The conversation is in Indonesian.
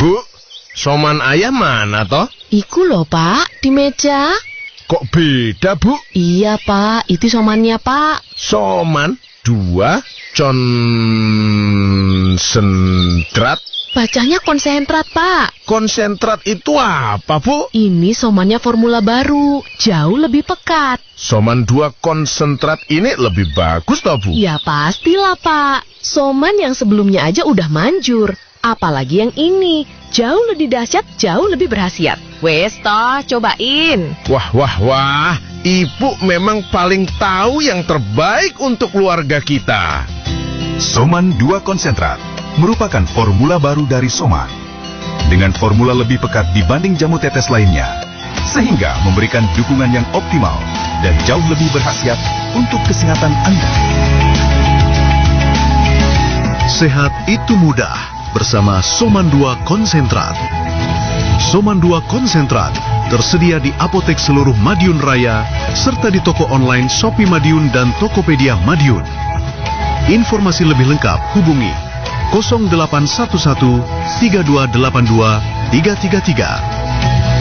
Bu, soman ayah mana toh? Iku loh Pak, di meja. Kok beda, Bu? Iya Pak, itu somannya Pak. Soman 2 konsentrat. Bacanya konsentrat Pak. Konsentrat itu apa, Bu? Ini somannya formula baru, jauh lebih pekat. Soman 2 konsentrat ini lebih bagus toh, Bu? Ya pastilah Pak, soman yang sebelumnya aja udah manjur. Apalagi yang ini, jauh lebih dahsyat, jauh lebih berkhasiat. Wes toh, cobain. Wah, Ibu memang paling tahu yang terbaik untuk keluarga kita. Soman 2 konsentrat merupakan formula baru dari Soman. Dengan formula lebih pekat dibanding jamu tetes lainnya, sehingga memberikan dukungan yang optimal dan jauh lebih berkhasiat untuk kesehatan Anda. Sehat itu mudah bersama Soman 2 konsentrat. Soman 2 konsentrat tersedia di apotek seluruh Madiun Raya serta di toko online Shopee Madiun dan Tokopedia Madiun. Informasi lebih lengkap hubungi 0811 3282 333